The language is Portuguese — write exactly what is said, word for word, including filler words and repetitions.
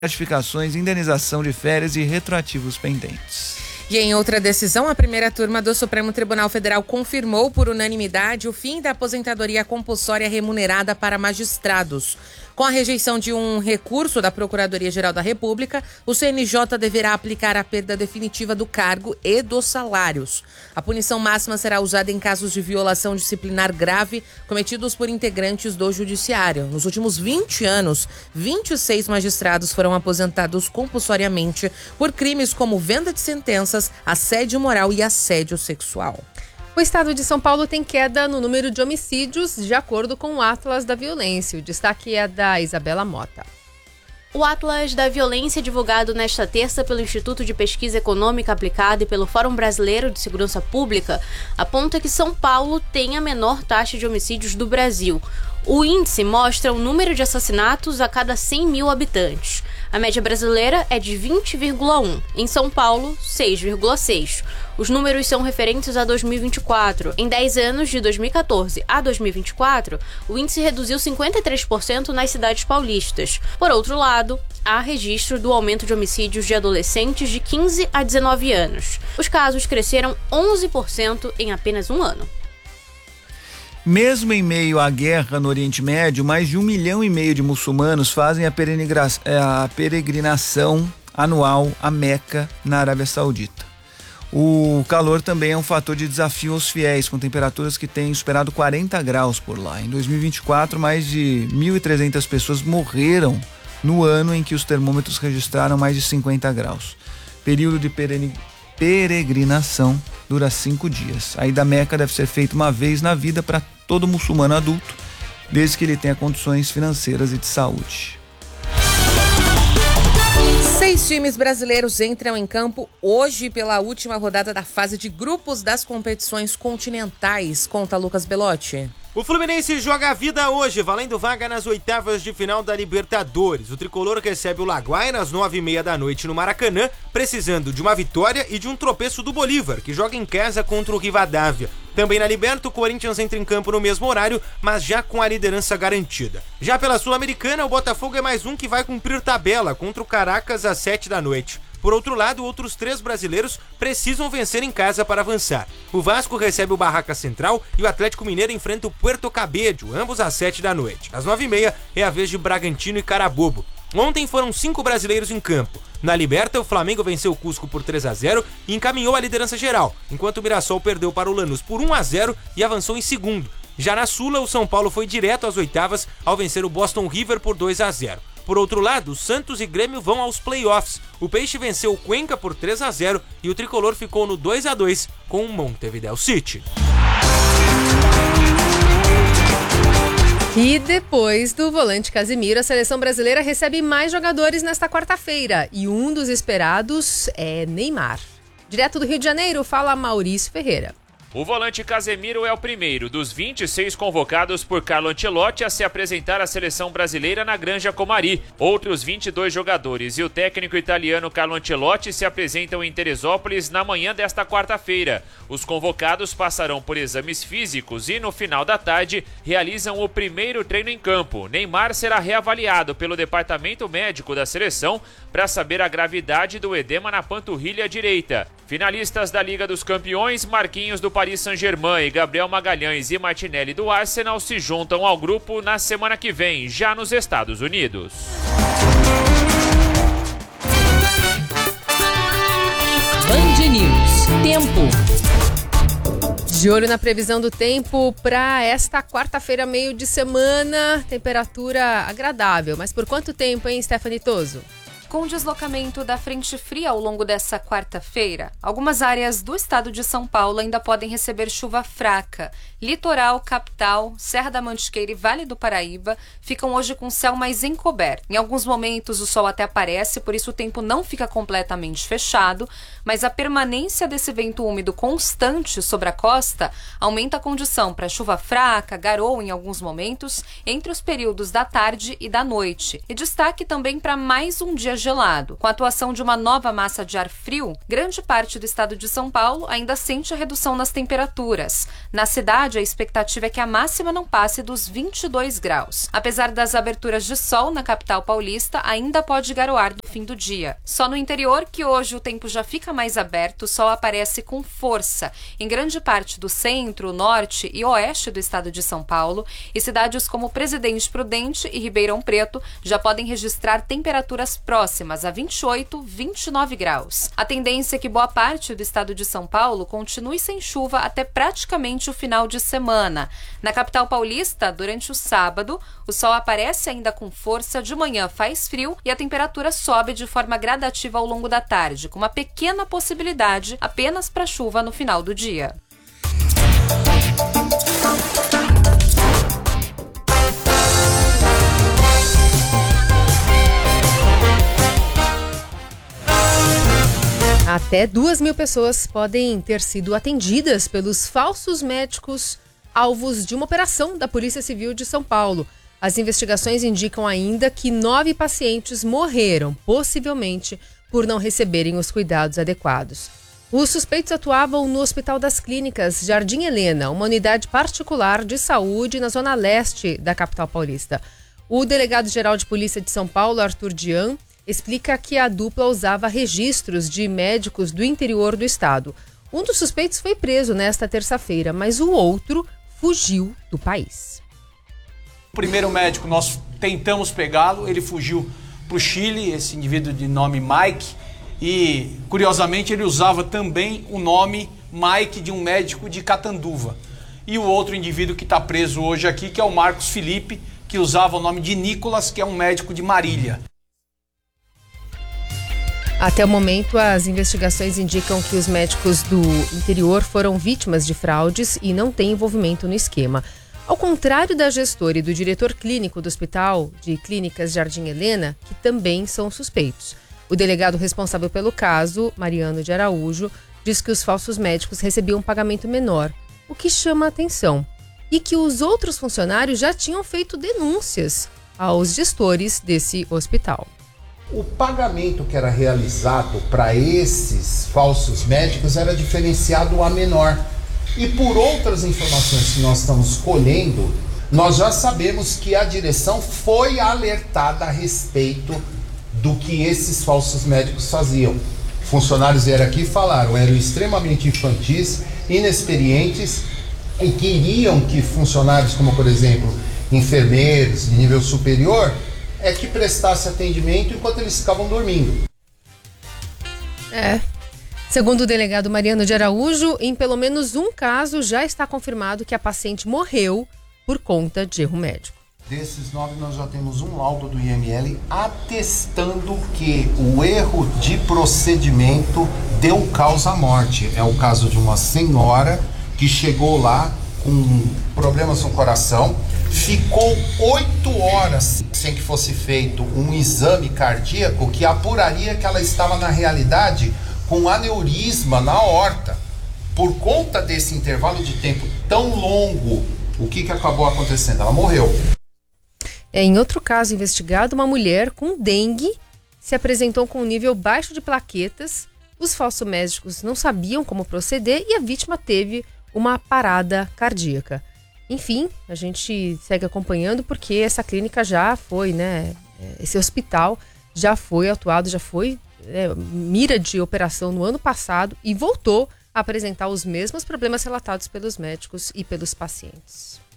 gratificações, indenização de férias e retroativos pendentes. E em outra decisão, a primeira turma do Supremo Tribunal Federal confirmou por unanimidade o fim da aposentadoria compulsória remunerada para magistrados. Com a rejeição de um recurso da Procuradoria-Geral da República, o C N J deverá aplicar a perda definitiva do cargo e dos salários. A punição máxima será usada em casos de violação disciplinar grave cometidos por integrantes do Judiciário. Nos últimos vinte anos, vinte e seis magistrados foram aposentados compulsoriamente por crimes como venda de sentenças, assédio moral e assédio sexual. O estado de São Paulo tem queda no número de homicídios, de acordo com o Atlas da Violência. O destaque é da Isabela Mota. O Atlas da Violência, divulgado nesta terça pelo Instituto de Pesquisa Econômica Aplicada e pelo Fórum Brasileiro de Segurança Pública, aponta que São Paulo tem a menor taxa de homicídios do Brasil. O índice mostra o número de assassinatos a cada cem mil habitantes. A média brasileira é de vinte vírgula um, em São Paulo, seis vírgula seis. Os números são referentes a dois mil e vinte e quatro. Em dez anos, de dois mil e catorze a dois mil e vinte e quatro, o índice reduziu cinquenta e três por cento nas cidades paulistas. Por outro lado, há registro do aumento de homicídios de adolescentes de quinze a dezenove anos. Os casos cresceram onze por cento em apenas um ano. Mesmo em meio à guerra no Oriente Médio, mais de um milhão e meio de muçulmanos fazem a, a peregrinação anual a Meca, na Arábia Saudita. O calor também é um fator de desafio aos fiéis, com temperaturas que têm superado quarenta graus por lá. Em dois mil e vinte e quatro, mais de mil e trezentas pessoas morreram no ano em que os termômetros registraram mais de cinquenta graus. Período de peregrinação dura cinco dias. A ida à Meca deve ser feita uma vez na vida para todo muçulmano adulto, desde que ele tenha condições financeiras e de saúde. Seis times brasileiros entram em campo hoje pela última rodada da fase de grupos das competições continentais. Conta Lucas Belotti. O Fluminense joga a vida hoje, valendo vaga nas oitavas de final da Libertadores. O tricolor recebe o Laguaira às nove e meia da noite no Maracanã, precisando de uma vitória e de um tropeço do Bolívar, que joga em casa contra o Rivadavia. Também na Liberta, o Corinthians entra em campo no mesmo horário, mas já com a liderança garantida. Já pela Sul-Americana, o Botafogo é mais um que vai cumprir tabela contra o Caracas às sete da noite. Por outro lado, outros três brasileiros precisam vencer em casa para avançar. O Vasco recebe o Barraca Central e o Atlético Mineiro enfrenta o Puerto Cabello, ambos às sete da noite. Às nove e meia é a vez de Bragantino e Carabobo. Ontem foram cinco brasileiros em campo. Na Liberta, o Flamengo venceu o Cusco por três a zero e encaminhou a liderança geral, enquanto o Mirassol perdeu para o Lanús por um a zero e avançou em segundo. Já na Sula, o São Paulo foi direto às oitavas ao vencer o Boston River por dois a zero. Por outro lado, Santos e Grêmio vão aos playoffs. O Peixe venceu o Cuenca por três a zero e o Tricolor ficou no dois a dois com o Montevideo City. E depois do volante Casemiro, a seleção brasileira recebe mais jogadores nesta quarta-feira. E um dos esperados é Neymar. Direto do Rio de Janeiro, fala Maurício Ferreira. O volante Casemiro é o primeiro dos vinte e seis convocados por Carlo Ancelotti a se apresentar à seleção brasileira na Granja Comari. Outros vinte e dois jogadores e o técnico italiano Carlo Ancelotti se apresentam em Teresópolis na manhã desta quarta-feira. Os convocados passarão por exames físicos e, no final da tarde, realizam o primeiro treino em campo. Neymar será reavaliado pelo departamento médico da seleção para saber a gravidade do edema na panturrilha direita. Finalistas da Liga dos Campeões, Marquinhos do Paris Saint-Germain e Gabriel Magalhães e Martinelli do Arsenal se juntam ao grupo na semana que vem, já nos Estados Unidos. Band News. Tempo. De olho na previsão do tempo para esta quarta-feira, meio de semana, temperatura agradável. Mas por quanto tempo, hein, Stephanie Toso? Com o deslocamento da frente fria ao longo dessa quarta-feira, algumas áreas do estado de São Paulo ainda podem receber chuva fraca. Litoral, capital, Serra da Mantiqueira e Vale do Paraíba ficam hoje com céu mais encoberto. Em alguns momentos o sol até aparece, por isso o tempo não fica completamente fechado, mas a permanência desse vento úmido constante sobre a costa aumenta a condição para chuva fraca, garoa em alguns momentos, entre os períodos da tarde e da noite. E destaque também para mais um dia gelado. Com a atuação de uma nova massa de ar frio, grande parte do estado de São Paulo ainda sente a redução nas temperaturas. Na cidade, a expectativa é que a máxima não passe dos vinte e dois graus. Apesar das aberturas de sol na capital paulista, ainda pode garoar no fim do dia. Só no interior, que hoje o tempo já fica mais aberto, o sol aparece com força. Em grande parte do centro, norte e oeste do estado de São Paulo, e cidades como Presidente Prudente e Ribeirão Preto já podem registrar temperaturas próximas a vinte e oito, vinte e nove graus. A tendência é que boa parte do estado de São Paulo continue sem chuva até praticamente o final de semana. Na capital paulista, durante o sábado, o sol aparece ainda com força, de manhã faz frio e a temperatura sobe de forma gradativa ao longo da tarde, com uma pequena possibilidade apenas para chuva no final do dia. Até duas mil pessoas podem ter sido atendidas pelos falsos médicos alvos de uma operação da Polícia Civil de São Paulo. As investigações indicam ainda que nove pacientes morreram, possivelmente por não receberem os cuidados adequados. Os suspeitos atuavam no Hospital das Clínicas Jardim Helena, uma unidade particular de saúde na zona leste da capital paulista. O delegado-geral de Polícia de São Paulo, Arthur Dian, explica que a dupla usava registros de médicos do interior do estado. Um dos suspeitos foi preso nesta terça-feira, mas o outro fugiu do país. O primeiro médico, nós tentamos pegá-lo, ele fugiu para o Chile, esse indivíduo de nome Mike, e curiosamente ele usava também o nome Mike de um médico de Catanduva. E o outro indivíduo que está preso hoje aqui, que é o Marcos Felipe, que usava o nome de Nicolas, que é um médico de Marília. Até o momento, as investigações indicam que os médicos do interior foram vítimas de fraudes e não têm envolvimento no esquema. Ao contrário da gestora e do diretor clínico do Hospital de Clínicas Jardim Helena, que também são suspeitos. O delegado responsável pelo caso, Mariano de Araújo, diz que os falsos médicos recebiam um pagamento menor, o que chama a atenção, e que os outros funcionários já tinham feito denúncias aos gestores desse hospital. O pagamento que era realizado para esses falsos médicos era diferenciado a menor. E por outras informações que nós estamos colhendo, nós já sabemos que a direção foi alertada a respeito do que esses falsos médicos faziam. Funcionários vieram aqui e falaram, eram extremamente infantis, inexperientes e queriam que funcionários como, por exemplo, enfermeiros de nível superior, é que prestasse atendimento enquanto eles ficavam dormindo. É. Segundo o delegado Mariano de Araújo, em pelo menos um caso já está confirmado que a paciente morreu por conta de erro médico. Desses nove, nós já temos um laudo do I M L atestando que o erro de procedimento deu causa à morte. É o caso de uma senhora que chegou lá com problemas no coração, ficou oito horas sem que fosse feito um exame cardíaco que apuraria que ela estava, na realidade, com aneurisma na aorta. Por conta desse intervalo de tempo tão longo, o que, que acabou acontecendo? Ela morreu. É, em outro caso investigado, uma mulher com dengue se apresentou com um nível baixo de plaquetas. Os falsos médicos não sabiam como proceder e a vítima teve uma parada cardíaca. Enfim, a gente segue acompanhando porque essa clínica já foi, né? Esse hospital já foi atuado, já foi é, mira de operação no ano passado e voltou a apresentar os mesmos problemas relatados pelos médicos e pelos pacientes.